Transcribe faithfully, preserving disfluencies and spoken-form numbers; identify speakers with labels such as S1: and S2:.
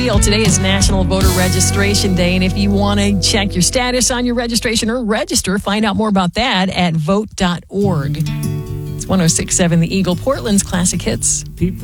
S1: deal. Today is National Voter Registration Day, and if you want to check your status on your registration or register, find out more about that at vote dot org. It's one oh six point seven The Eagle, Portland's Classic Hits.
S2: People